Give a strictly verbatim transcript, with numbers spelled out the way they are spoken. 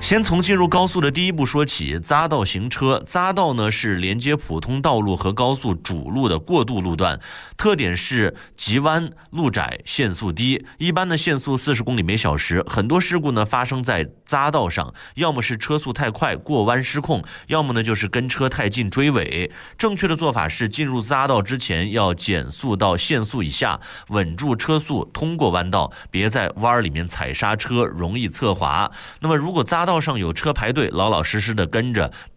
先从进入高速的第一步说起，匝道行车。匝道呢是连接普通道路和高速主路的过渡路段，特点是急弯、路窄、限速低。一般的限速四十公里每小时。很多事故呢发生在匝道上，要么是车速太快过弯失控，要么呢就是跟车太近追尾。正确的做法是进入匝道之前要减速到限速以下，稳住车速通过弯道，别在弯里面踩刹车，容易侧滑。那么如果匝道上有车排队，老老实实的跟着，